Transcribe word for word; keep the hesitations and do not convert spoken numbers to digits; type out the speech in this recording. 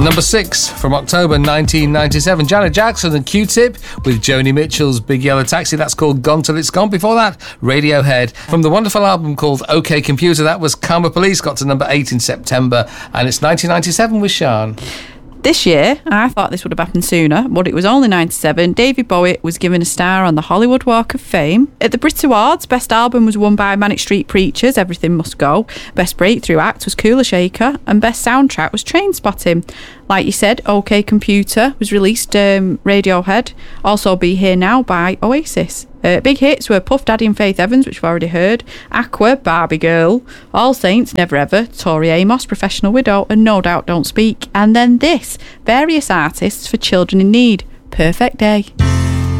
Number six from October nineteen ninety-seven, Janet Jackson and Q-Tip with Joni Mitchell's Big Yellow Taxi. That's called Gone Till It's Gone. Before that, Radiohead. From the wonderful album called OK Computer, that was Karma Police, got to number eight in September. And it's nineteen ninety-seven with Sian. This year, I thought this would have happened sooner, but it was only ninety-seven. David Bowie was given a star on the Hollywood Walk of Fame. At the Brit Awards, Best Album was won by Manic Street Preachers, Everything Must Go. Best Breakthrough Act was Cooler Shaker. And Best Soundtrack was Trainspotting. Like you said, OK Computer was released, um, Radiohead. Also Be Here Now by Oasis. Uh, big hits were Puff Daddy and Faith Evans, which we've already heard, Aqua, Barbie Girl, All Saints, Never Ever, Tori Amos, Professional Widow, and No Doubt Don't Speak. And then this, various artists for children in need, Perfect Day.